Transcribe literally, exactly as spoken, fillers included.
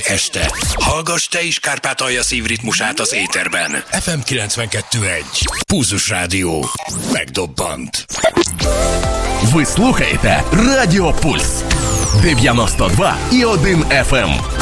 este. Hallgass te is Kárpátalja szívritmusát az éterben. ef em kilencvenkettő egy. Pulzus Rádió. Megdobbant. Ви слухаєте Радіо Пульс дев'яносто два і один еф ем.